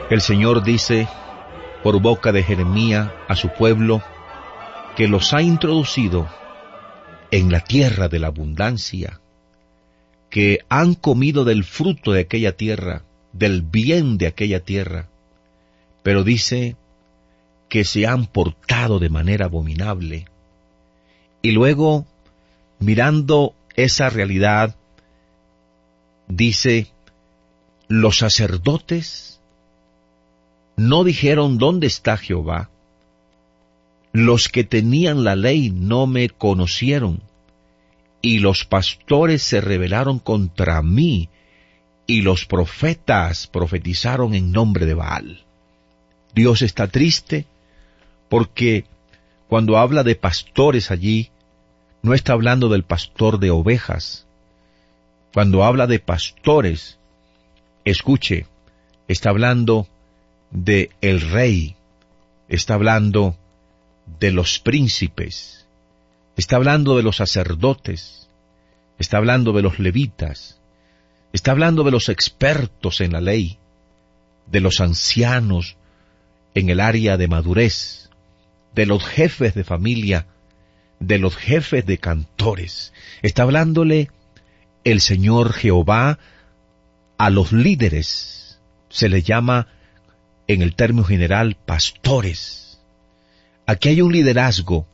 El Señor dice, por boca de Jeremías, a su pueblo, que los ha introducido en la tierra de la abundancia, que han comido del fruto de aquella tierra, del bien de aquella tierra, pero dice que se han portado de manera abominable. Y luego, mirando esa realidad, dice, los sacerdotes no dijeron dónde está Jehová, los que tenían la ley no me conocieron, y los pastores se rebelaron contra mí, y los profetas profetizaron en nombre de Baal. Dios está triste porque cuando habla de pastores allí, no está hablando del pastor de ovejas. Cuando habla de pastores, escuche, está hablando de el rey, está hablando de los príncipes, está hablando de los sacerdotes, está hablando de los levitas, está hablando de los expertos en la ley, de los ancianos en el área de madurez, de los jefes de familia, de los jefes de cantores. Está hablándole el Señor Jehová a los líderes. Se les llama, en el término general, pastores. Aquí hay un liderazgo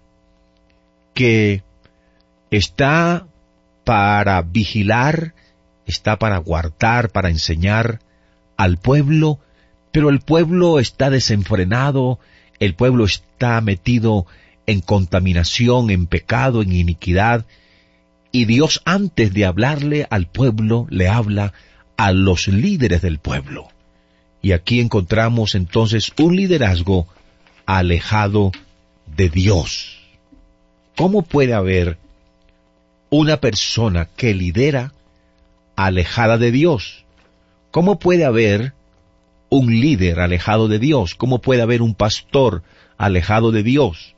que está para vigilar, está para guardar, para enseñar al pueblo, pero el pueblo está desenfrenado, el pueblo está metido en contaminación, en pecado, en iniquidad, y Dios, antes de hablarle al pueblo, le habla a los líderes del pueblo. Y aquí encontramos entonces un liderazgo alejado de Dios. ¿Cómo puede haber una persona que lidera alejada de Dios? ¿Cómo puede haber un líder alejado de Dios? ¿Cómo puede haber un pastor alejado de Dios?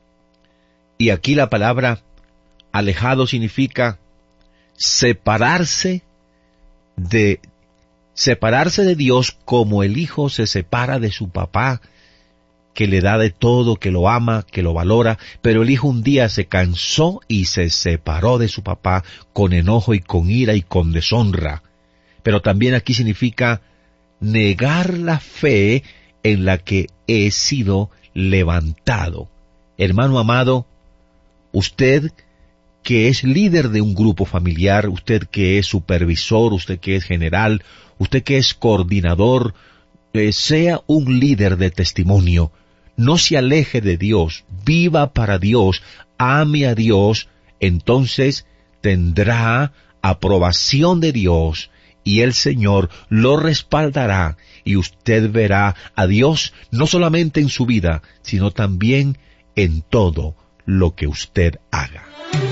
Y aquí la palabra alejado significa separarse de Dios, como el hijo se separa de su papá, que le da de todo, que lo ama, que lo valora, pero el hijo un día se cansó y se separó de su papá con enojo y con ira y con deshonra. Pero también aquí significa negar la fe en la que he sido levantado. Hermano amado, usted que es líder de un grupo familiar, usted que es supervisor, usted que es general, usted que es coordinador, sea un líder de testimonio. No se aleje de Dios, viva para Dios, ame a Dios, entonces tendrá aprobación de Dios y el Señor lo respaldará y usted verá a Dios no solamente en su vida, sino también en todo lo que usted haga.